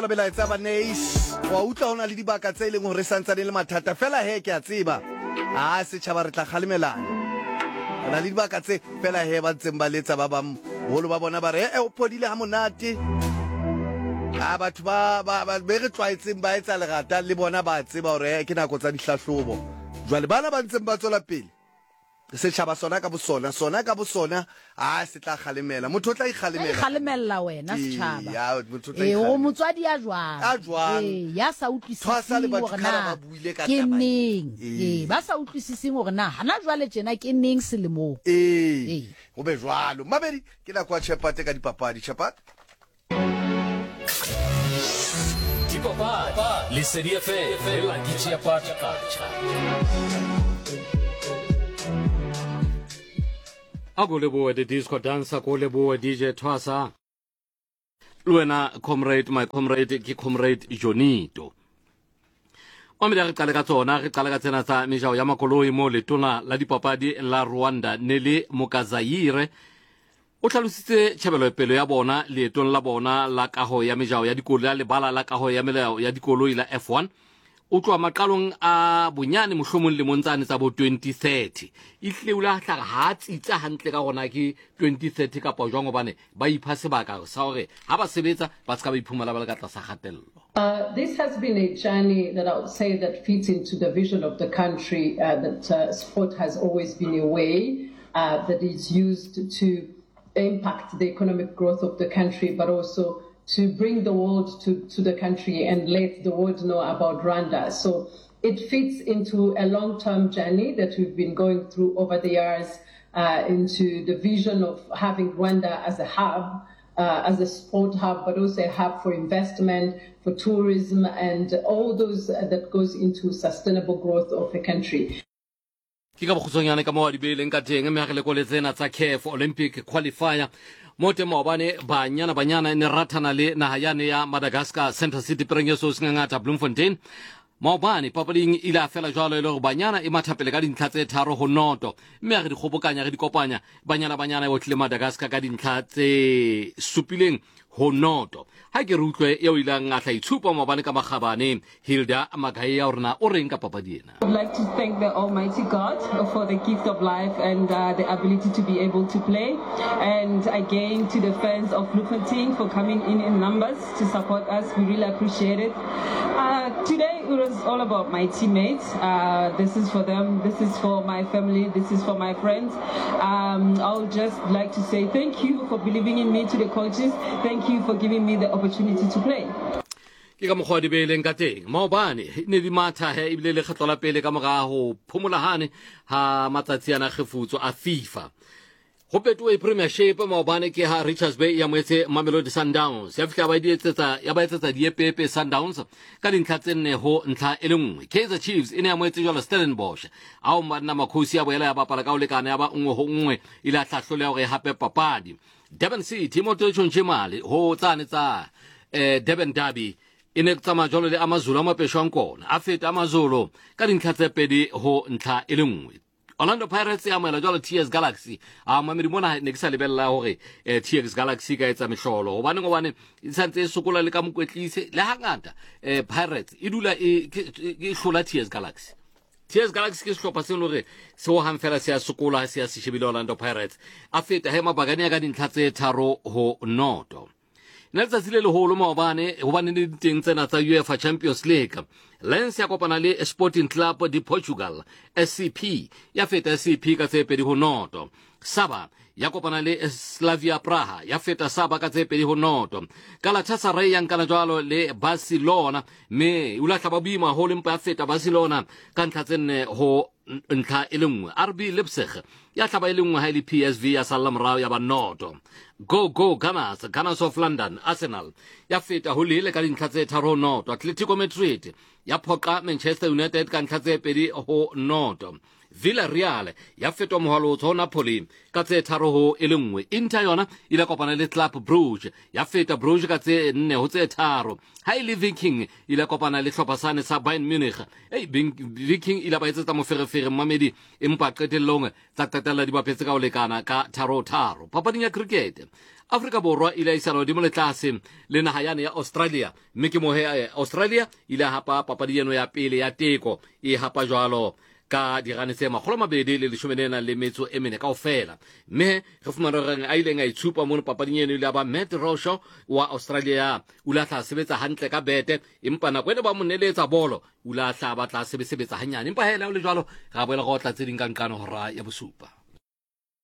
Bela etsa ba neis wa utla ona le dibaka tse ileng hore santsane le mathata fela he ke a tseba se tshaba re tla khalemelana ana le dibaka tse fela he ba ntseng ba letsa ba bang holo ba bona ba re o podile ha monate batho ba be re tshwaetseng ba etsa lerata le bona ba tseba hore ke nako tsa dihlahlobo jwale bana ba ntseng ba tswela pele se tshaba sona ka bosona se tla khalemela motho o tla ikgalemela wena se tshaba o motswadi ya jwang ya sa utlwisising hore na ke neng ba sa utlwisising hore na hana jwale tjena ke neng selemo o be jwalo mabedi ke la kwa Chapate ka dipapadi Chapate Dipapadi le serie fe la di Chapate Ako leboa the disco dancer ko leboa DJ Twasa Luena my comrade ke comrade Jonito O me re qala ka tsona re qala ka tsena tsa mejao ya makoloi mo letona la dipapadi la Rwanda Nele Mukazayire o tlhalositse tshebelo pelo ya bona leetong la bona la kaho ya mejao ya dikoloi le bala la kaho ya melao ya dikoloi la F1 o tloa maqalong a bonyane mohlomong le montsane tsa bo 2030 ihleula hlaga ha tsitsa hantle ka gona ke 2030 ka pa jwang obane ba ipha sebaka sa hore ha ba sebetsa ba ska ba iphumala ba le ka tlasa kgatello. This has been a journey that I would say that fits into the vision of the country, that sport has always been a way that is used to impact the economic growth of the country, but also to bring the world to the country and let the world know about Rwanda. So it fits into a long-term journey that we've been going through over the years, into the vision of having Rwanda as a hub, as a sport hub, but also a hub for investment, for tourism, and all those that goes into sustainable growth of the country. Ke ka bokhutsonyane ka mo wa dibeleng ka teng mme ha re le ko letsena tsa CAF Olympic qualifier mote maobane banyana ne rathana le naha yane ya Madagascar Center City Prengeso singangata Bloemfontein maobane papading ila fela jwalo ile gore banyana e mathapele ka dintlha tse 3 ho noto mme re di kgobokanya re di kopanya banyana o tle Madagascar ka dintlha tse supileng ho noto ha ke re utlwe eo ile ngatla itshupa maobane ka magabane Hilda Magae ya rena o reng ka papadiena. I would like to thank the Almighty God for the gift of life and the ability to be able to play, and again to the fans of Bloemfontein for coming in numbers to support us. We really appreciate it. Today it was all about my teammates. This is for them, this is for my family, this is for my friends. I would just like to say thank you for believing in me, to the coaches. Thank you for giving me the opportunity to play. Ke ka mogwa dibeleng ka teng maobane ne di matha he ibile le kgetlola pele ka moga ho phumulahane ha matsatsi ana khefutso a FIFA go petwe premiership maobane ke ha Richards Bay ya moetse Mamelodi Sundowns ya fihla ba etsetsa diepepe Sundowns ka dintlha tse nne ho ntlha e lengwe Kaizer Chiefs ene ya moetse jwalo Stellenbosch a o manna makhosi ya boela ya bapala ka o lekana ya ba nngwe ho nngwe ile a hlahlole ya gore hape papadi Durban City mo tshontshe ho tsane tsa Durban Derby ine tsama jolo le Amazulu a mapeshwang kona a feta Amazulu ka dintlha tse pedi ho ntlha e lengwe Orlando Pirates ya moela jolo TS Galaxy a mamedi mona ne ke sa lebella hore TS Galaxy ka etsa mehlolo hobane santse sokola le ka mokwetlise le hangata Pirates e dula e hlola TS Galaxy. TS Galaxy ke sehlopha se lore se o hang fela se ya sokola se ya se shebile Orlando Pirates a feta he mabagane ya ka dintlha tse 3 ho noto. Nelsa sile le holo maobane hobane le diteng tsena tsa UEFA Champions League Lens ya kopana le Sporting Club de Portugal SCP ya feta SCP ka tse pedi ho noto Saba ya kopana le Slavia Praha ya feta Saba ka tse pedi ho noto Galatasaray ya nkana jwalo le Barcelona me ula tlhababima ho lempa ya feta Barcelona ka ntlha tsene ho ntlha e lengwe RB Leipzig ya tlhaba e lengwe ha ile PSV ya sala morao ya ba noto Go Gunners of London Arsenal ya feta ho lele ka dintlha tse 3 noto Atletico Madrid ya phoqa Manchester United ka ntlha tse pedi ho noto Villarreal ya fetwa mohwalo o Napoli ka tse 3 ho e lengwe Inter yona ile kopana le Club Brugge ya feta Brugge ka tse 4 ho tse 3 ha ile Viking ile kopana le hlopha sa Bayern Munich Viking ile ba etsetsa moferefere mamedi empa qetellong tsa qetella di bapetse ka o lekana ka 3-3 papading ya cricket Afrika Borwa ile isa lo dimo le tlase le naha yane ya Australia mme ke mo he Australia ile hapa papadi eno ya pele ya teko e hapa jwalo ka dirane tse 214 kaofela mme re fumana re a ile nga itshupa mo papading eno ile ba Matt Rosho wa Australia o la tla sebetsa hantle ka bete empa na kwene ba mo neletsa bolo o la tla ba tla sebetsa hanyane empa hela o le jwalo ga boela go tla tse ding ka nkano hora ya bosupa.